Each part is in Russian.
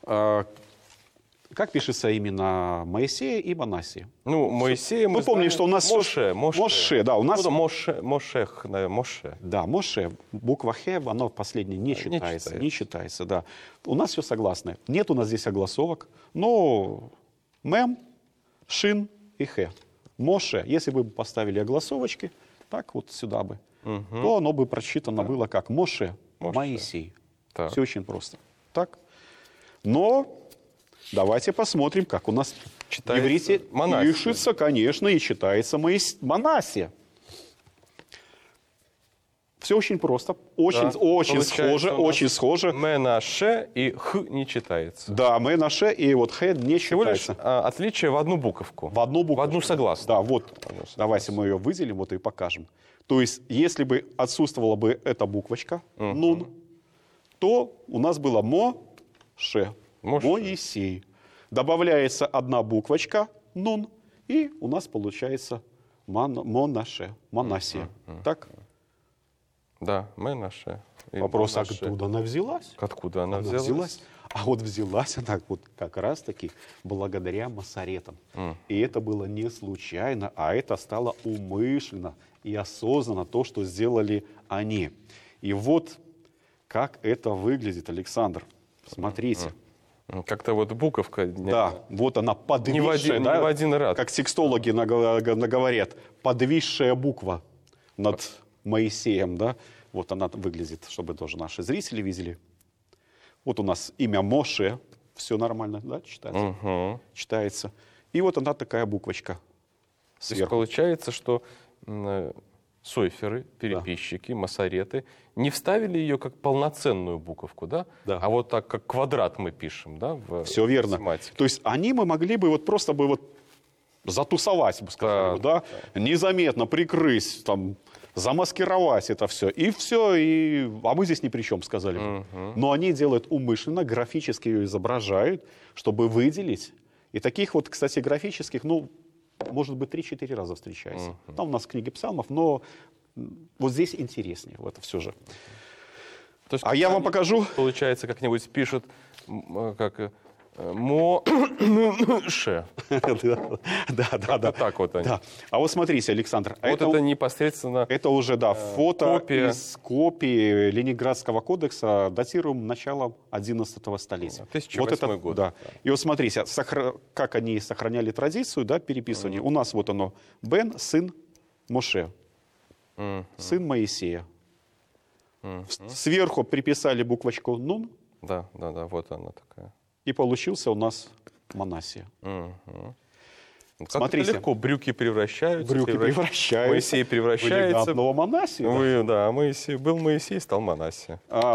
Как пишется именно Моисея и Манассия? Ну, Моисея мы помним, знаем, что у нас Моше, да, у нас... Мошех, Моше. Да, Моше, буква Х, оно последнее не читается, не читается, да. У нас все согласны. Нет у нас здесь огласовок, но Мем, Шин и Х. Моше, если бы поставили огласовочки, так вот сюда бы, то оно бы прочитано было как Моше, Моисей. Так. Все очень просто. Так. Но давайте посмотрим, как у нас в иврите пишется, конечно, и читается Манассия. Все очень просто, очень схоже. Менаше и Х не читается. Да, Менаше и вот Х не Всего читается. лишь отличие в одну буковку. В одну буковку. В одну согласную. Да, вот. Давайте мы ее выделим вот и покажем. То есть, если бы отсутствовала бы эта буквочка, нун, то у нас было Моше, Моисей. Добавляется одна буквочка, нун, и у нас получается Монаше, Манассия. Так? Да, Менаше. Вопрос, откуда она взялась? Откуда она взялась? А вот взялась она вот как раз-таки благодаря масоретам. И это было не случайно, а это стало умышленно и осознанно то, что сделали они. И вот как это выглядит, Александр. Смотрите. Как-то вот буковка... Да, вот она подвисшая, не в один ряд. Как текстологи говорят, подвисшая буква над Моисеем, да, вот она выглядит, чтобы тоже наши зрители видели. Вот у нас имя Моше, все нормально, да, читается. И вот она такая буквочка сверху. То есть получается, что сойферы, переписчики, масореты не вставили ее как полноценную буковку, да? Да. А вот так, как квадрат мы пишем, да? Все верно. Математике. То есть мы могли бы вот просто бы вот затусовать, бы сказали, да? Незаметно прикрыть, там, замаскировать это все. И все, а мы здесь ни при чем, сказали бы. Но они делают умышленно, графически ее изображают, чтобы выделить. И таких вот, кстати, графических, может быть, 3-4 раза встречается. Там у нас книги псалмов, но вот здесь интереснее, вот это все же. То есть, я вам покажу. Получается, как-нибудь пишут, как Моше. Да. Так вот они. Да. А вот смотрите, Александр. Вот это непосредственно это уже, фото копия. Из копии Ленинградского кодекса, датируем началом 11 столетия. 1008 год. Да. И вот смотрите, как они сохраняли традицию, да, переписывания. У нас вот оно, Бен, сын Моше, сын Моисея. Сверху приписали буквочку Нун. Да, вот она такая. И получился у нас Манассия. Смотрите, как легко брюки превращаются. Моисей превращается. В элегантного Манассию. Да, был Моисей, стал Манассия.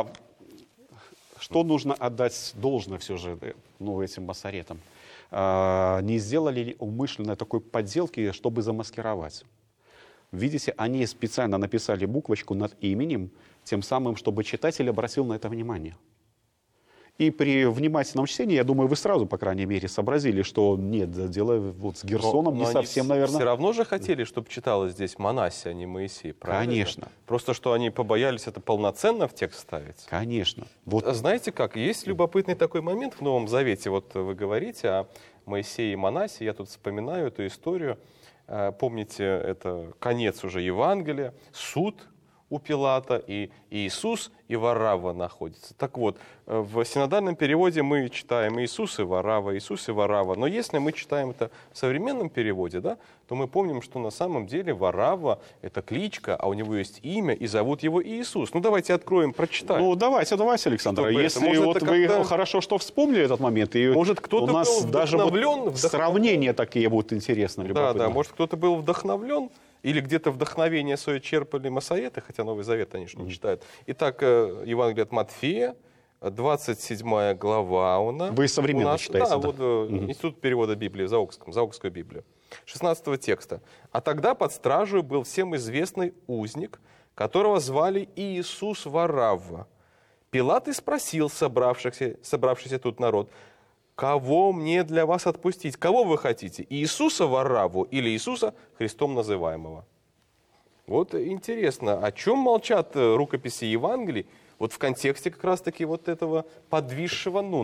Что нужно отдать должное все же этим масоретам? Не сделали ли умышленно такой подделки, чтобы замаскировать? Видите, они специально написали буквочку над именем, тем самым, чтобы читатель обратил на это внимание. И при внимательном чтении, я думаю, вы сразу, по крайней мере, сообразили, что нет, дело вот с Герсоном не совсем, наверное. Все равно же хотели, чтобы читалось здесь Манассия, а не Моисей, правильно? Конечно. Просто что они побоялись это полноценно в текст ставить. Конечно. Знаете как, есть любопытный такой момент в Новом Завете. Вот вы говорите о Моисее и Манассии, я тут вспоминаю эту историю. Помните, это конец уже Евангелия, суд у Пилата, и Иисус и Варава находятся. Так вот, в синодальном переводе мы читаем Иисус и Варава, Иисус и Варава. Но если мы читаем это в современном переводе, да, то мы помним, что на самом деле Варава — это кличка, а у него есть имя, и зовут его Иисус. Давайте откроем, прочитаем. Давайте, Александр. Если вот вы хорошо, что вспомнили этот момент, и может, кто-то у нас был даже сравнения такие будут интересно, любопытно. Да, может, кто-то был вдохновлен, или где-то вдохновение свое черпали масореты, хотя Новый Завет они же не читают. Итак, Евангелие от Матфея, 27 глава у нас. Вы современно читаете? Да, вот Институт перевода Библии, Заокскую Библию. 16 текста. «А тогда под стражей был всем известный узник, которого звали Иисус Варава. Пилат и спросил собравшийся тут народ: кого мне для вас отпустить? Кого вы хотите? Иисуса Варавву или Иисуса Христом называемого?» Вот интересно, о чем молчат рукописи Евангелий вот в контексте как раз-таки вот этого подвисшего